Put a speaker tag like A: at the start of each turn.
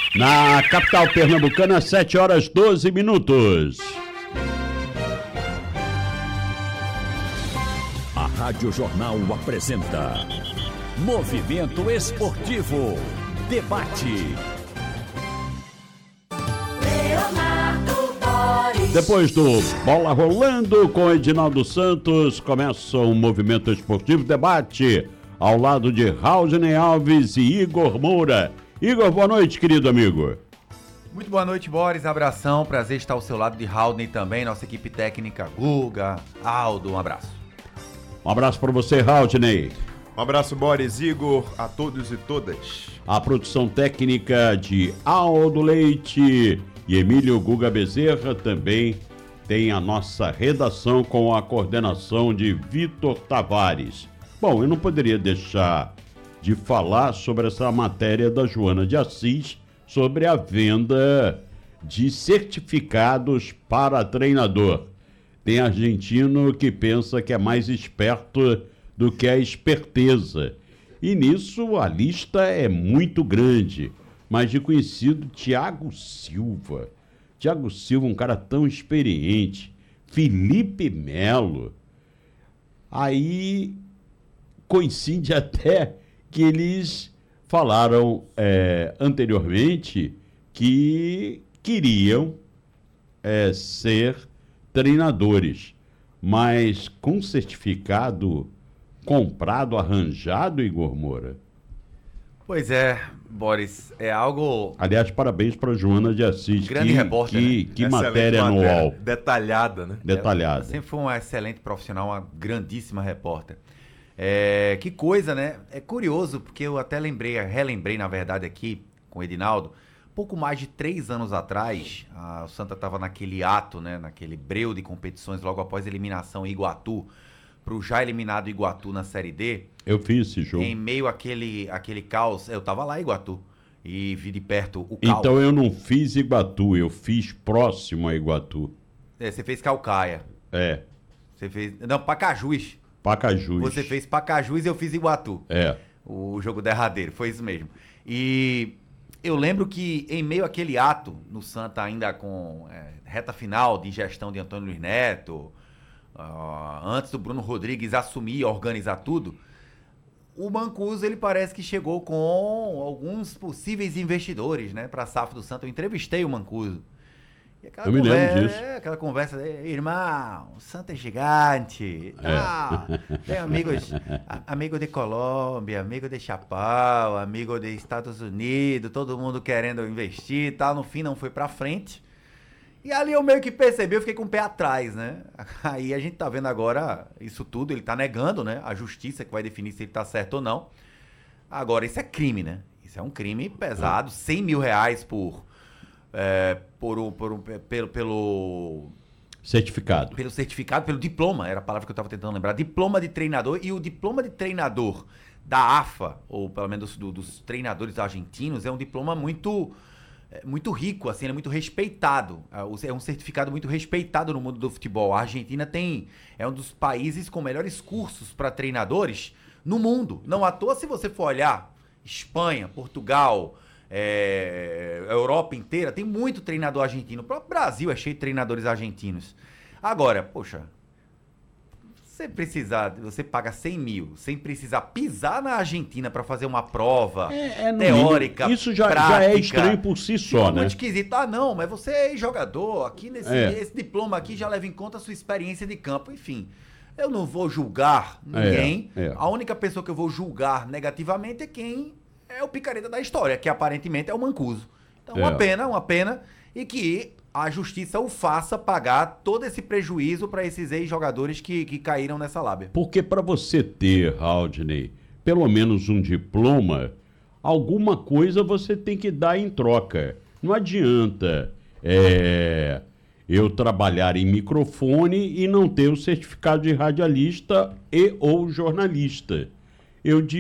A: Na capital pernambucana, 7h12.
B: A Rádio Jornal apresenta Movimento Esportivo. Debate.
A: Depois do Bola Rolando com Edinaldo Santos, começa o Movimento Esportivo Debate, ao lado de Raulney Alves e Igor Moura. Igor, boa noite, querido amigo.
C: Muito boa noite, Boris. Abração, prazer estar ao seu lado, de Raulney também, nossa equipe técnica, Guga, Aldo, um abraço.
A: Um abraço para você, Raulney.
D: Um abraço, Boris, Igor, a todos e todas.
A: A produção técnica de Aldo Leite e Emílio Guga Bezerra, também tem a nossa redação com a coordenação de Vitor Tavares. Bom, eu não poderia deixar de falar sobre essa matéria da Joana de Assis sobre a venda de certificados para treinador. Tem argentino que pensa que é mais esperto do que a esperteza. E nisso a lista é muito grande. Mas de conhecido Thiago Silva. Thiago Silva, um cara tão experiente. Felipe Melo. Aí coincide até que eles falaram anteriormente que queriam ser treinadores. Mas com certificado comprado, arranjado, Igor Moura?
C: Pois é, Boris, é algo...
A: Aliás, parabéns para Joana de Assis.
C: Grande repórter, né?
A: Que matéria no UOL.
D: Detalhada, né?
A: Detalhada.
C: Sempre foi uma excelente profissional, uma grandíssima repórter. Que coisa, né? É curioso, porque eu até relembrei, na verdade, aqui com o Edinaldo, pouco mais de 3 anos atrás, o Santa estava naquele ato, né? Naquele breu de competições, logo após a eliminação em Iguatu, para o já eliminado Iguatu na Série D.
A: Eu fiz esse jogo.
C: Em meio àquele caos, eu tava lá em Iguatu e vi de perto o caos.
A: Então eu não fiz Iguatu, eu fiz próximo a Iguatu.
C: Você fez Calcaia. Você fez... Não, Pacajus.
A: Pacajus.
C: Você fez Pacajus e eu fiz Iguatu. O jogo derradeiro, foi isso mesmo. E eu lembro que em meio àquele ato, no Santa ainda com reta final de gestão de Antônio Luiz Neto, antes do Bruno Rodrigues assumir e organizar tudo, o Mancuso, ele parece que chegou com alguns possíveis investidores, né, para a SAF do Santa. Eu entrevistei o Mancuso.
A: Eu me lembro disso.
C: Aquela conversa, irmão, o Santa é gigante, tem amigo de Colômbia, amigo de Chapéu, amigo de Estados Unidos, todo mundo querendo investir e tal. No fim não foi para frente. E ali eu meio que percebi, eu fiquei com o pé atrás, né? Aí a gente tá vendo agora isso tudo, ele tá negando, né? A justiça que vai definir se ele tá certo ou não. Agora, isso é crime, né? Isso é um crime pesado, R$100 mil pelo
A: certificado.
C: Pelo certificado, pelo diploma, era a palavra que eu tava tentando lembrar. Diploma de treinador, e o diploma de treinador da AFA, ou pelo menos dos treinadores argentinos, é um diploma muito rico, assim, é muito respeitado. É um certificado muito respeitado no mundo do futebol. A Argentina é um dos países com melhores cursos para treinadores no mundo. Não à toa, se você for olhar, Espanha, Portugal, a Europa inteira, tem muito treinador argentino. O próprio Brasil é cheio de treinadores argentinos. Agora, poxa, você paga R$100 mil sem precisar pisar na Argentina para fazer uma prova teórica,
A: isso já é estranho por si só, né?
C: Muito esquisito. Não, mas você é jogador, aqui esse diploma aqui já leva em conta a sua experiência de campo, enfim. Eu não vou julgar ninguém. A única pessoa que eu vou julgar negativamente é quem é o picareta da história, que aparentemente é o Mancuso. Então, uma pena, e que a justiça o faça pagar todo esse prejuízo para esses ex-jogadores que caíram nessa lábia.
A: Porque para você ter, Raulney, pelo menos um diploma, alguma coisa você tem que dar em troca. Não adianta eu trabalhar em microfone e não ter o certificado de radialista ou jornalista. Eu